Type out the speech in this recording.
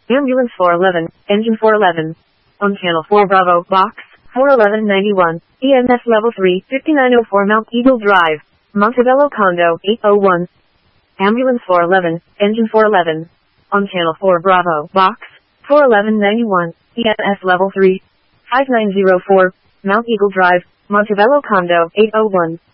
Ambulance 411, Engine 411. On Channel 4 Bravo, Box 41191, EMS Level 3, 5904 Mount Eagle Drive, Montebello Condo 801. Ambulance 411, Engine 411. On Channel 4 Bravo, Box 41191, EMS Level 3, 5904, Mount Eagle Drive, Montebello Condo 801.